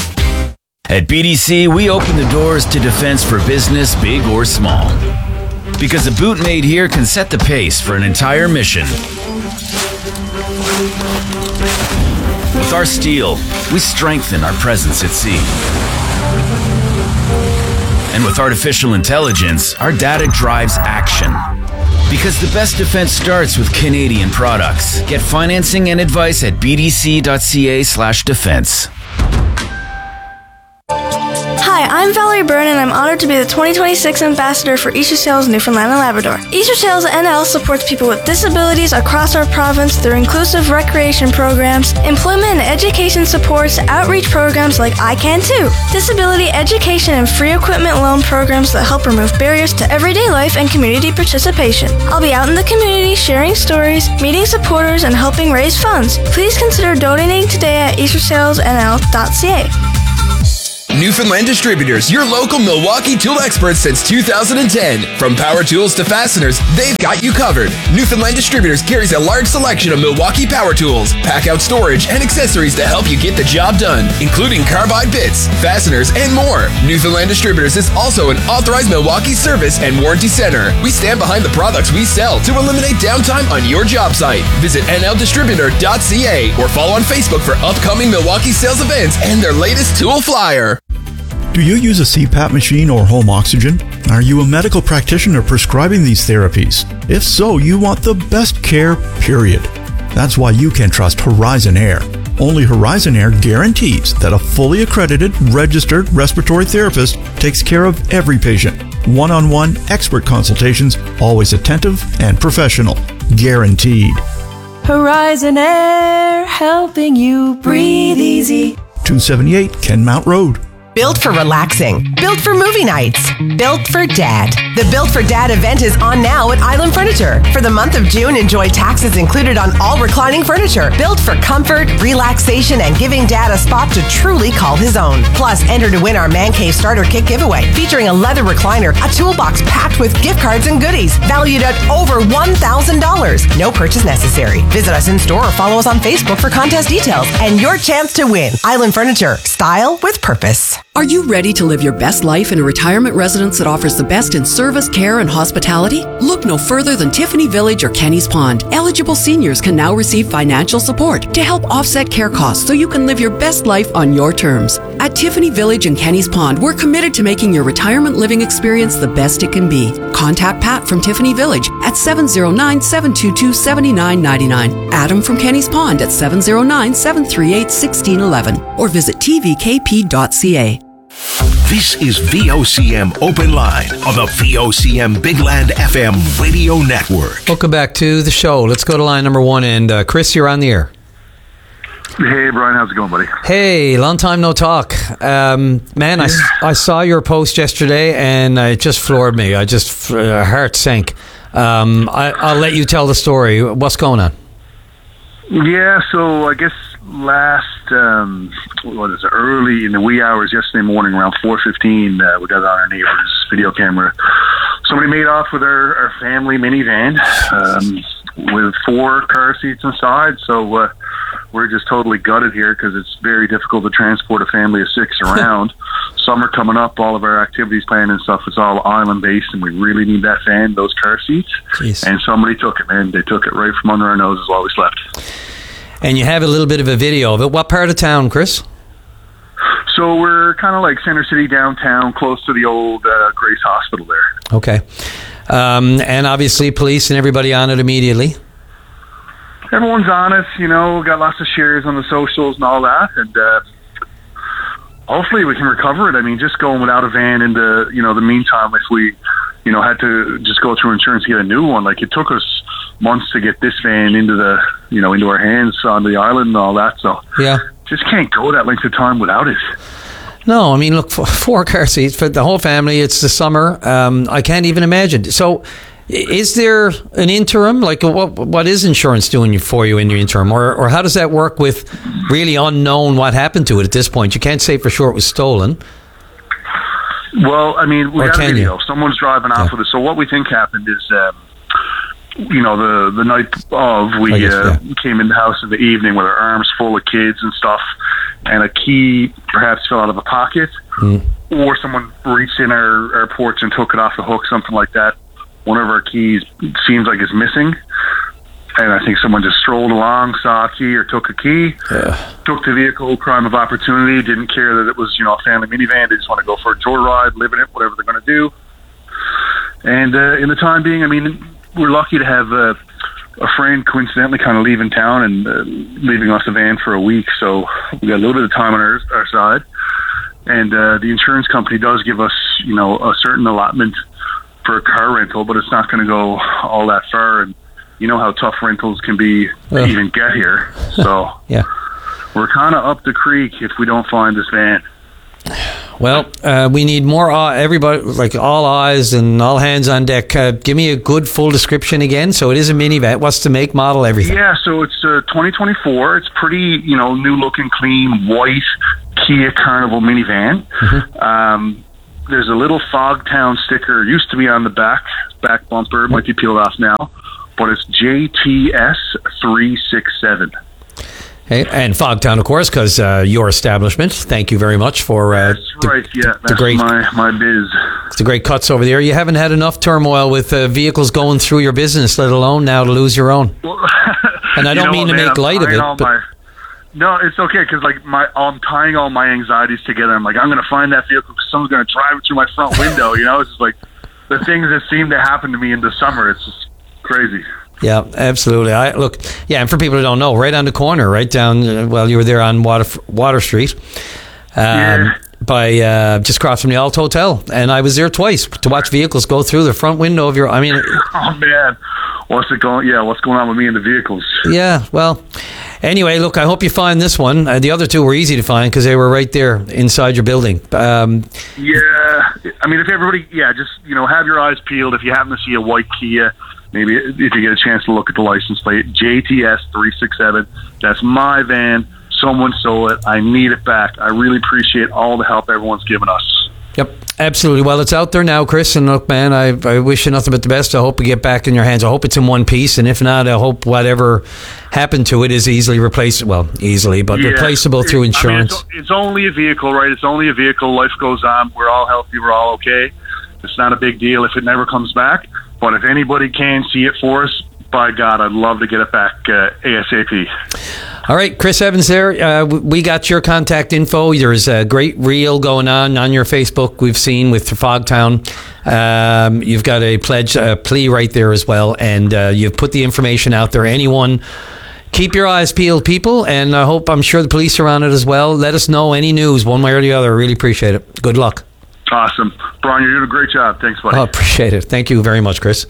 At B D C, we open the doors to defense for business, big or small. Because a boot made here can set the pace for an entire mission. With our steel, we strengthen our presence at sea. And with artificial intelligence, our data drives action. Because the best defense starts with Canadian products. Get financing and advice at bdc.ca slash defense. Hi, I'm Valerie Byrne, and I'm honored to be the twenty twenty-six Ambassador for East Sales Newfoundland and Labrador. East Sales N L supports people with disabilities across our province through inclusive recreation programs, employment and education supports, outreach programs like I Can Too, disability education and free equipment loan programs that help remove barriers to everyday life and community participation. I'll be out in the community sharing stories, meeting supporters, and helping raise funds. Please consider donating today at easter sales n l dot c a. Newfoundland Distributors, your local Milwaukee tool experts since two thousand ten. From power tools to fasteners, they've got you covered. Newfoundland Distributors carries a large selection of Milwaukee power tools, pack-out storage, and accessories to help you get the job done, including carbide bits, fasteners, and more. Newfoundland Distributors is also an authorized Milwaukee service and warranty center. We stand behind the products we sell to eliminate downtime on your job site. Visit n l distributor dot c a or follow on Facebook for upcoming Milwaukee sales events and their latest tool flyer. Do you use a C PAP machine or home oxygen? Are you a medical practitioner prescribing these therapies? If so, you want the best care, period. That's why you can trust Horizon Air. Only Horizon Air guarantees that a fully accredited, registered respiratory therapist takes care of every patient. One-on-one expert consultations, always attentive and professional. Guaranteed. Horizon Air, helping you breathe easy. two seventy-eight Kenmount Road. Built for relaxing. Built for movie nights. Built for Dad. The Built for Dad event is on now at Island Furniture. For the month of June, enjoy taxes included on all reclining furniture. Built for comfort, relaxation, and giving Dad a spot to truly call his own. Plus, enter to win our Man Cave Starter Kit giveaway, featuring a leather recliner, a toolbox packed with gift cards and goodies, valued at over one thousand dollars. No purchase necessary. Visit us in store or follow us on Facebook for contest details and your chance to win. Island Furniture. Style with purpose. Are you ready to live your best life in a retirement residence that offers the best in service, care, and hospitality? Look no further than Tiffany Village or Kenny's Pond. Eligible seniors can now receive financial support to help offset care costs so you can live your best life on your terms. At Tiffany Village and Kenny's Pond, we're committed to making your retirement living experience the best it can be. Contact Pat from Tiffany Village at seven oh nine, seven two two, seven nine nine nine, Adam from Kenny's Pond at seven oh nine, seven three eight, one six one one, or visit t v k p dot c a. This is V O C M Open Line on the V O C M Big Land F M radio network. Welcome back to the show. Let's go to line number one. And uh, Chris, you're on the air. Hey, Brian. How's it going, buddy? Hey, long time no talk. Um, man, I, I saw your post yesterday and it just floored me. I just, uh, heart sank. Um, I, I'll let you tell the story. What's going on? Yeah, so I guess last, um, what is it, early in the wee hours yesterday morning around four fifteen, uh, we got on our neighbor's video camera. Somebody made off with our, our family minivan um, with four car seats inside, so uh, we're just totally gutted here because it's very difficult to transport a family of six around. Summer coming up, all of our activities planned and stuff is all island-based, and we really need that van, those car seats. Jeez. And somebody took it, man. They took it right from under our noses while we slept. And you have a little bit of a video of it. What part of town, Chris? So we're kind of like Center City downtown, close to the old uh, Grace Hospital there. Okay. Um, and obviously police and everybody on it immediately. Everyone's on it, you know, got lots of shares on the socials and all that, and uh, hopefully we can recover it. I mean, just going without a van in the, you know, the meantime, if we, you know, had to just go through insurance to get a new one, like it took us months to get this van into the, you know, into our hands on the island and all that, so yeah, just can't go that length of time without it. No, I mean, look, four car seats for the whole family. It's the summer. Um, I can't even imagine. So, is there an interim? Like, what what is insurance doing for you in your interim, or or how does that work with really unknown what happened to it at this point? You can't say for sure it was stolen. Well, I mean, we Or got a can video. you? Someone's driving off with it. So what we think happened is, um, you know, the the night of, we guess, uh, came in the house in the evening with our arms full of kids and stuff, and a key perhaps fell out of a pocket, mm. or someone reached in our, our porch and took it off the hook, something like that. One of our keys seems like is missing, and I think someone just strolled along, saw a key or took a key, yeah. took the vehicle, crime of opportunity, didn't care that it was, you know, a family minivan. They just want to go for a joyride, live in it, whatever they're going to do. And uh, in the time being, I mean, we're lucky to have uh, a friend coincidentally kind of leaving town and uh, leaving us a van for a week. So we got a little bit of time on our, our side. And uh, the insurance company does give us, you know, a certain allotment for a car rental, but it's not going to go all that far. And you know how tough rentals can be Well. to even get here. So Yeah. we're kind of up the creek if we don't find this van. Well, uh, we need more, uh, everybody, like all eyes and all hands on deck. Uh, give me a good full description again. So it is a minivan. What's the make, model, everything? Yeah, so it's uh, twenty twenty-four. It's pretty, you know, new looking, clean, white Kia Carnival minivan. Mm-hmm. Um, there's a little Fogtown sticker. It used to be on the back back bumper. It might be peeled off now, but it's J T S three sixty-seven. Hey, and Fogtown, of course, because uh, your establishment. Thank you very much for uh, That's right, yeah. That's the great, my, my biz. the great cuts over there. You haven't had enough turmoil with uh, vehicles going through your business, let alone now to lose your own. Well, And I you don't know mean what, to man, make I'm light of tying it, all but my- No, it's okay, because like my, I'm tying all my anxieties together. I'm like, I'm going to find that vehicle because someone's going to drive it through my front window. You know, it's just like the things that seem to happen to me in the summer. It's just crazy. yeah, absolutely. I look, yeah, and for people who don't know, right on the corner, right down. Uh, well, you were there on Water Water Street, um, Yeah. by uh, just across from the Alt Hotel, and I was there twice to watch vehicles go through the front window of your. I mean, Oh man, what's it going? Yeah, what's going on with me and the vehicles? yeah. Well, anyway, look, I hope you find this one. Uh, the other two were easy to find because they were right there inside your building. Um, Yeah, I mean, if everybody, yeah, just you know, have your eyes peeled. If you happen to see a white Kia, maybe if you get a chance to look at the license plate, J T S three sixty-seven. That's my van. Someone stole it. I need it back. I really appreciate all the help everyone's given us. Yep, absolutely. Well, it's out there now, Chris. And look, man, I, I wish you nothing but the best. I hope we get back in your hands. I hope it's in one piece. And if not, I hope whatever happened to it is easily replaced. Well, easily, but Yeah. replaceable through It- I mean, insurance. it's, it's only a vehicle, right? It's only a vehicle. Life goes on. We're all healthy. We're all okay. It's not a big deal if it never comes back. But if anybody can see it for us, by God, I'd love to get it back uh, ASAP. All right, Chris Evans there. Uh, w- we got your contact info. There's a great reel going on on your Facebook we've seen with Fogtown. Um, you've got a pledge, a plea right there as well. And uh, you've put the information out there. Anyone, keep your eyes peeled, people. And I hope, I'm sure the police are on it as well. Let us know any news one way or the other. I really appreciate it. Good luck. Awesome. Brian, you're doing a great job. Thanks, buddy. I appreciate it. Thank you very much, Chris.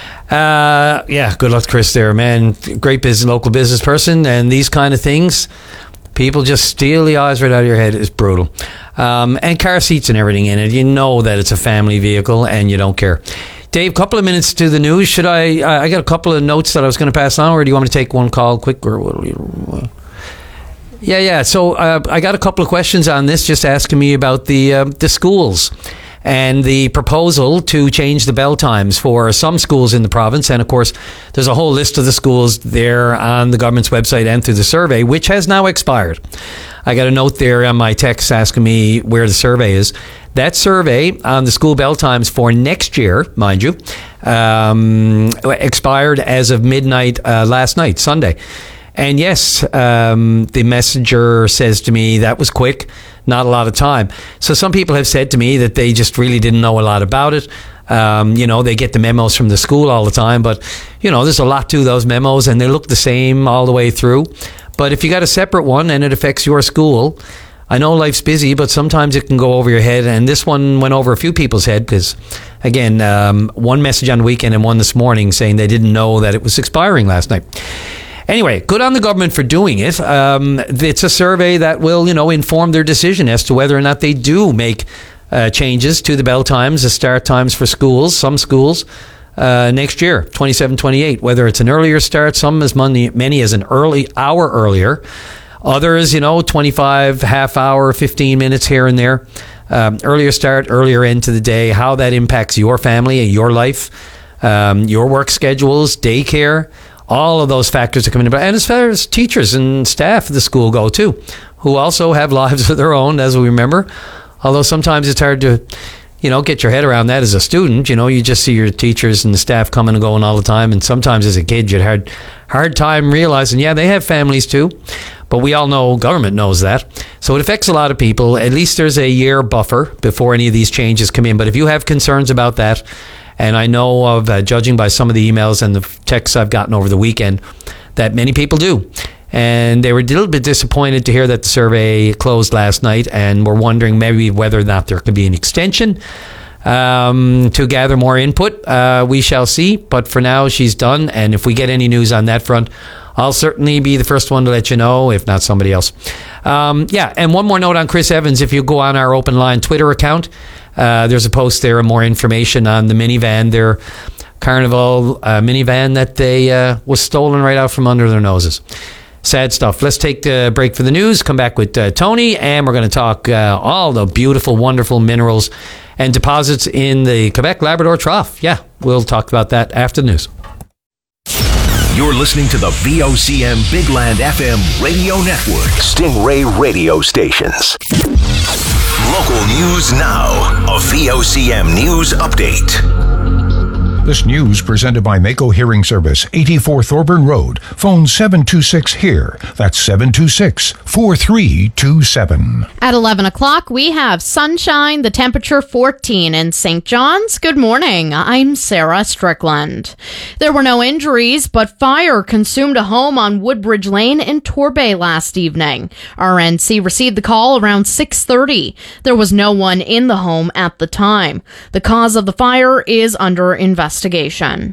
Uh, yeah, good luck to Chris there, man. Great business, local business person. And these kind of things, people just steal the eyes right out of your head. It's brutal. Um, and car seats and everything in it. You know that it's a family vehicle and you don't care. Dave, couple of minutes to the news. Should I, I I got a couple of notes that I was going to pass on, or do you want me to take one call quick? Or what do you, yeah, yeah. So uh, I got a couple of questions on this, just asking me about the uh, the schools and the proposal to change the bell times for some schools in the province. And of course, there's a whole list of the schools there on the government's website and through the survey, which has now expired. I got a note there on my text asking me where the survey is. That survey on the school bell times for next year, mind you, um, expired as of midnight uh, last night, Sunday. And yes, um, the messenger says to me, that was quick, not a lot of time. So some people have said to me that they just really didn't know a lot about it. Um, you know, they get the memos from the school all the time, but, you know, there's a lot to those memos and they look the same all the way through. But if you got a separate one and it affects your school, I know life's busy, but sometimes it can go over your head. And this one went over a few people's head because, again, um, one message on the weekend and one this morning saying they didn't know that it was expiring last night. Anyway, good on the government for doing it. Um, it's a survey that will, you know, inform their decision as to whether or not they do make uh, changes to the bell times, the start times for schools, some schools, uh, next year, twenty-seven twenty-eight, whether it's an earlier start, some as many, many as an early hour earlier. Others, you know, twenty-five, half hour, fifteen minutes here and there. Um, earlier start, earlier end to the day, how that impacts your family and your life, um, your work schedules, daycare. All of those factors are coming into play. And as far as teachers and staff at the school go too, who also have lives of their own, as we remember. Although sometimes it's hard to, you know, get your head around that as a student. You know, you just see your teachers and the staff coming and going all the time. And sometimes as a kid, you had hard time realizing, yeah, they have families too. But we all know government knows that. So it affects a lot of people. At least there's a year buffer before any of these changes come in. But if you have concerns about that, And I know of, uh, judging by some of the emails and the texts I've gotten over the weekend, that many people do. And they were a little bit disappointed to hear that the survey closed last night, and were wondering maybe whether or not there could be an extension um, to gather more input. Uh, we shall see. But for now, she's done. And if we get any news on that front, I'll certainly be the first one to let you know, if not somebody else. Um, yeah, and one more note on Chris Evans. If you go on our Open Line Twitter account, uh, there's a post there and more information on the minivan, their Carnival uh, minivan that they uh, was stolen right out from under their noses. Sad stuff. Let's take a break for the news, come back with uh, Tony, and we're going to talk uh, all the beautiful, wonderful minerals and deposits in the Quebec-Labrador Trough. Yeah, we'll talk about that after the news. You're listening to the V O C M Big Land F M radio network. Stingray radio stations. Local news now. A V O C M news update. This news presented by Mako Hearing Service, eighty-four Thorburn Road. Phone seven two six HEAR. That's seven two six, four three two seven. At eleven o'clock, we have sunshine, the temperature fourteen in Saint John's. Good morning. I'm Sarah Strickland. There were no injuries, but fire consumed a home on Woodbridge Lane in Torbay last evening. R N C received the call around six thirty. There was no one in the home at the time. The cause of the fire is under investigation. Investigation.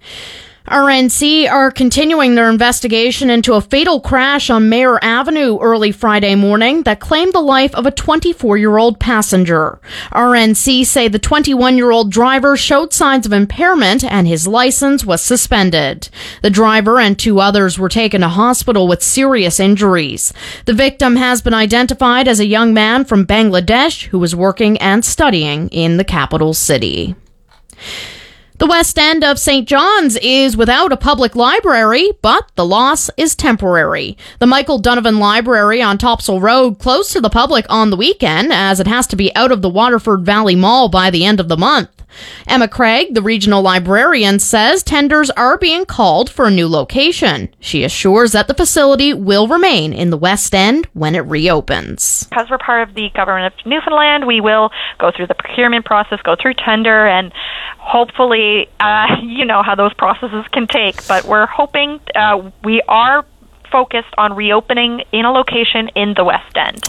R N C are continuing their investigation into a fatal crash on Mayor Avenue early Friday morning that claimed the life of a twenty-four-year-old passenger. R N C say the twenty-one-year-old driver showed signs of impairment and his license was suspended. The driver and two others were taken to hospital with serious injuries. The victim has been identified as a young man from Bangladesh who was working and studying in the capital city. The west end of Saint John's is without a public library, but the loss is temporary. The Michael Donovan Library on Topsail Road closed to the public on the weekend, as it has to be out of the Waterford Valley Mall by the end of the month. Emma Craig, the regional librarian, says tenders are being called for a new location. She assures that the facility will remain in the West End when it reopens. Because we're part of the government of Newfoundland, we will go through the procurement process, go through tender, and hopefully, uh, you know how those processes can take, but we're hoping uh, we are focused on reopening in a location in the West End.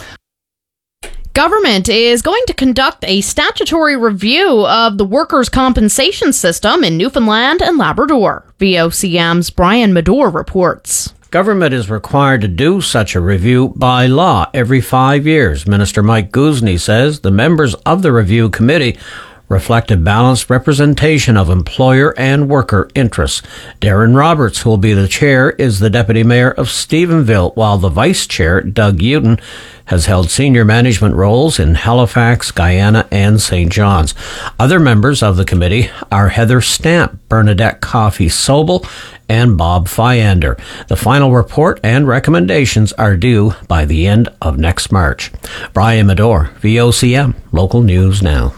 Government is going to conduct a statutory review of the workers' compensation system in Newfoundland and Labrador. V O C M's Brian Medor reports. Government is required to do such a review by law every five years. Minister Mike Guzny says the members of the review committee reflect a balanced representation of employer and worker interests. Darren Roberts, who will be the chair, is the deputy mayor of Stephenville, while the vice chair, Doug Houghton, has held senior management roles in Halifax, Guyana, and Saint John's. Other members of the committee are Heather Stamp, Bernadette Coffey-Sobel, and Bob Fyander. The final report and recommendations are due by the end of next March. Brian Medor, V O C M, Local News Now.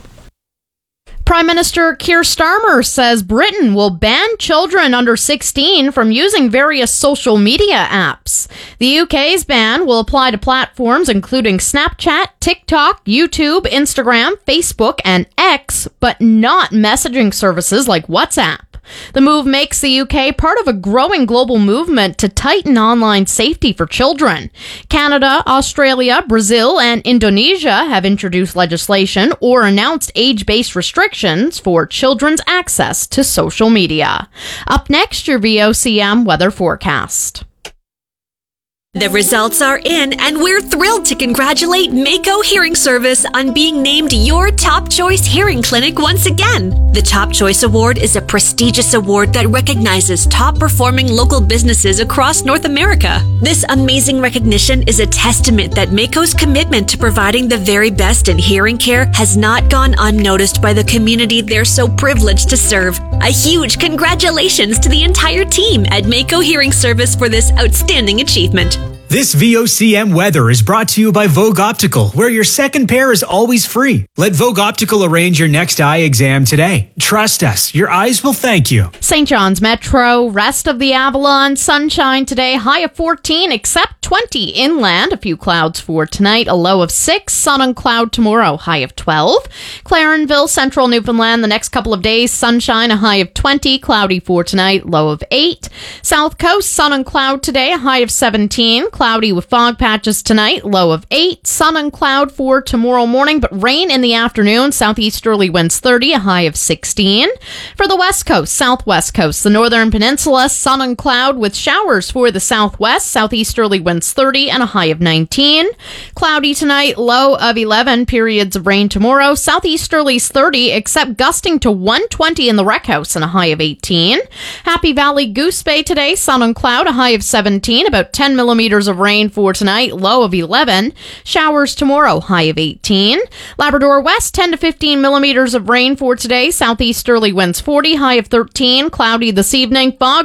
Prime Minister Keir Starmer says Britain will ban children under sixteen from using various social media apps. The U K's ban will apply to platforms including Snapchat, TikTok, YouTube, Instagram, Facebook, and X, but not messaging services like WhatsApp. The move makes the U K part of a growing global movement to tighten online safety for children. Canada, Australia, Brazil, and Indonesia have introduced legislation or announced age-based restrictions for children's access to social media. Up next, your V O C M weather forecast. The results are in, and we're thrilled to congratulate Mako Hearing Service on being named your Top Choice Hearing Clinic once again. The Top Choice Award is a prestigious award that recognizes top-performing local businesses across North America. This amazing recognition is a testament that Mako's commitment to providing the very best in hearing care has not gone unnoticed by the community they're so privileged to serve. A huge congratulations to the entire team at Mako Hearing Service for this outstanding achievement. This V O C M weather is brought to you by Vogue Optical, where your second pair is always free. Let Vogue Optical arrange your next eye exam today. Trust us, your eyes will thank you. Saint John's Metro, rest of the Avalon, sunshine today, high of fourteen, except twenty inland. A few clouds for tonight, a low of six. Sun and cloud tomorrow, high of twelve. Clarenville, central Newfoundland, the next couple of days, sunshine, a high of twenty. Cloudy for tonight, low of eight. South Coast, sun and cloud today, a high of seventeen. Cloudy with fog patches tonight, low of eight. Sun and cloud for tomorrow morning, but rain in the afternoon. Southeasterly winds thirty, a high of sixteen. For the West Coast, Southwest Coast, the Northern Peninsula, sun and cloud with showers for the Southwest. Southeasterly winds thirty and a high of nineteen. Cloudy tonight, low of eleven. Periods of rain tomorrow. Southeasterlies thirty, except gusting to one twenty in the Rec House and a high of eighteen. Happy Valley Goose Bay today, sun and cloud, a high of seventeen. About ten millimeters of rain for tonight, low of eleven. Showers tomorrow, high of eighteen. Labrador West, ten to fifteen millimeters of rain for today. Southeasterly winds forty, high of thirteen. Cloudy this evening. Fog